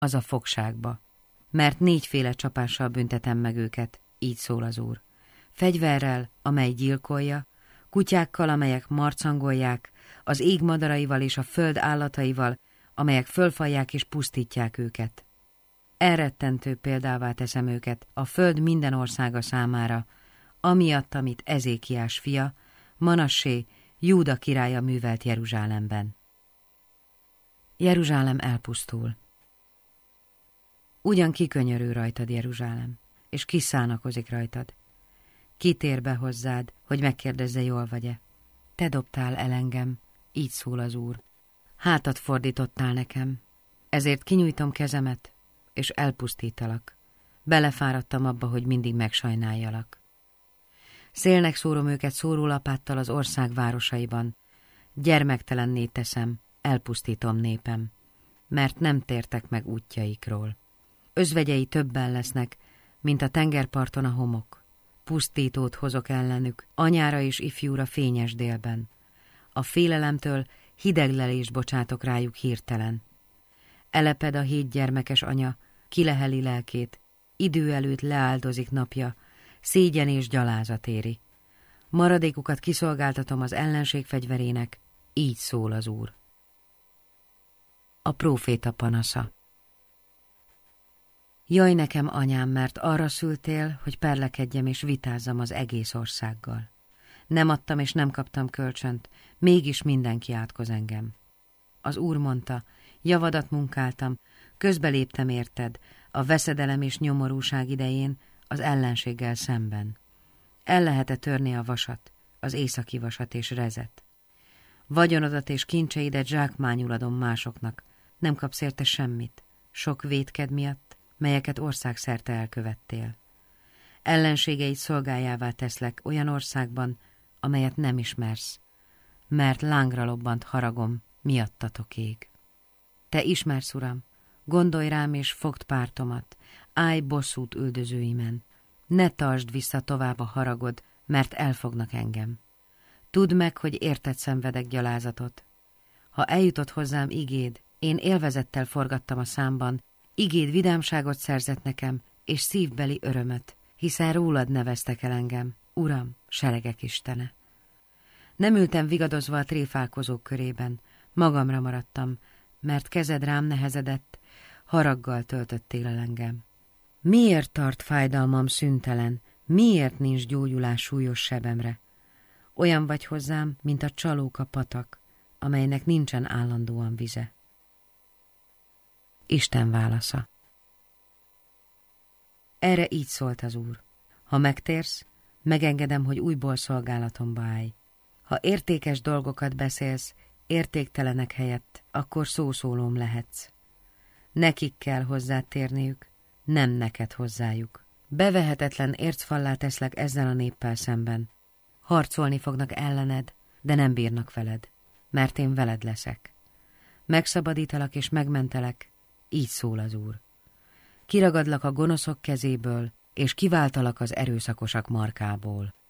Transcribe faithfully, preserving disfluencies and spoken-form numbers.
az a fogságba. Mert négyféle csapással büntetem meg őket, így szól az Úr. Fegyverrel, amely gyilkolja, kutyákkal, amelyek marcangolják, az ég madaraival és a föld állataival, amelyek fölfalják és pusztítják őket. Elrettentő példává teszem őket a föld minden országa számára, amiatt, amit Ezékiás fia, Manassé, Júda királya művelt Jeruzsálemben. Jeruzsálem elpusztul. Ugyan kikönyörül rajtad, Jeruzsálem, és kiszánakozik rajtad. Kitér be hozzád, hogy megkérdezze, jól vagy-e. Te dobtál el engem, így szól az Úr. Hátat fordítottál nekem, ezért kinyújtom kezemet, és elpusztítalak. Belefáradtam abba, hogy mindig megsajnáljalak. Szélnek szórom őket szórólapáttal az ország városaiban. Gyermektelenné teszem, elpusztítom népem, mert nem tértek meg útjaikról. Özvegyei többen lesznek, mint a tengerparton a homok. Pusztítót hozok ellenük, anyára és ifjúra fényes délben. A félelemtől hideg lelést bocsátok rájuk hirtelen. Eleped a hét gyermekes anya, kileheli lelkét, idő előtt leáldozik napja, szégyen és gyalázat éri. Maradékukat kiszolgáltatom az ellenség fegyverének, így szól az Úr. A próféta panasza. Jaj nekem, anyám, mert arra szültél, hogy perlekedjem és vitázzam az egész országgal. Nem adtam és nem kaptam kölcsönt, mégis mindenki átkoz engem. Az Úr mondta, javadat munkáltam, közbeléptem érted, a veszedelem és nyomorúság idején az ellenséggel szemben. El lehet-e törni a vasat, az északi vasat és rezet? Vagyonodat és kincseidet zsákmányul adom másoknak, nem kapsz érte semmit, sok vétked miatt, melyeket országszerte elkövettél. Ellenségeid szolgájává teszlek olyan országban, amelyet nem ismersz, mert lángra lobbant haragom, miattatok ég. Te ismersz, Uram, gondolj rám és fogd pártomat, állj bosszút üldözőimen, ne tartsd vissza tovább a haragod, mert elfognak engem. Tudd meg, hogy érted szenvedek gyalázatot. Ha eljutott hozzám igéd, én élvezettel forgattam a számban, igéd vidámságot szerzett nekem, és szívbeli örömöt, hiszen rólad neveztek el engem, Uram, seregek istene. Nem ültem vigadozva a tréfálkozók körében, magamra maradtam, mert kezed rám nehezedett, haraggal töltöttél el engem. Miért tart fájdalmam szüntelen, miért nincs gyógyulás súlyos sebemre? Olyan vagy hozzám, mint a csalóka patak, amelynek nincsen állandóan vize. Isten válasza. Erre így szólt az Úr. Ha megtérsz, megengedem, hogy újból szolgálatomba állj. Ha értékes dolgokat beszélsz, értéktelenek helyett, akkor szószólóm lehetsz. Nekik kell hozzád térniük, nem neked hozzájuk. Bevehetetlen ércfallá teszlek ezzel a néppel szemben. Harcolni fognak ellened, de nem bírnak veled, mert én veled leszek. Megszabadítalak és megmentelek, így szól az Úr. Kiragadlak a gonoszok kezéből, és kiváltalak az erőszakosak markából.